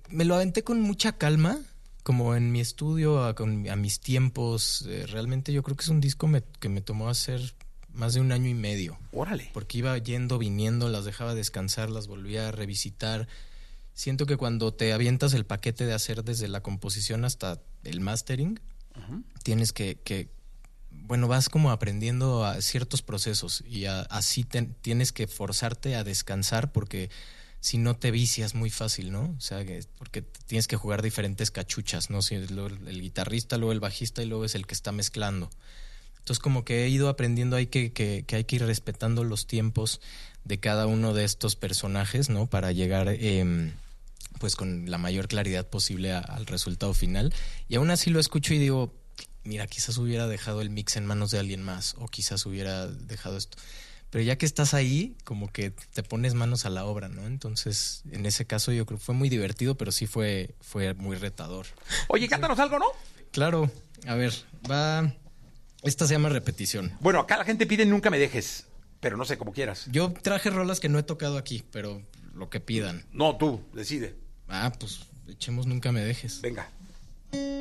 me lo aventé con mucha calma, como en mi estudio, a mis tiempos. Realmente yo creo que es un disco que me tomó hacer más de 1 año y medio. Órale. Porque iba yendo, viniendo, las dejaba descansar, las volvía a revisitar. Siento que cuando te avientas el paquete de hacer desde la composición hasta el mastering, tienes que vas como aprendiendo a ciertos procesos y así tienes que forzarte a descansar porque si no te vicias muy fácil, ¿no? O sea, porque tienes que jugar diferentes cachuchas, ¿no? Si luego el guitarrista, luego el bajista y luego es el que está mezclando. Entonces como que he ido aprendiendo ahí que hay que ir respetando los tiempos de cada uno de estos personajes, ¿no? Para llegar pues con la mayor claridad posible al resultado final. Y aún así lo escucho y digo, mira, quizás hubiera dejado el mix en manos de alguien más o quizás hubiera dejado esto. Pero ya que estás ahí, como que te pones manos a la obra, ¿no? Entonces, en ese caso yo creo que fue muy divertido, pero sí fue muy retador. Oye, cántanos algo, ¿no? Claro, a ver, esta se llama Repetición. Bueno, acá la gente pide Nunca me dejes, pero no sé, como quieras. Yo traje rolas que no he tocado aquí, pero lo que pidan. No, tú, decide. Pues echemos Nunca me dejes. Venga.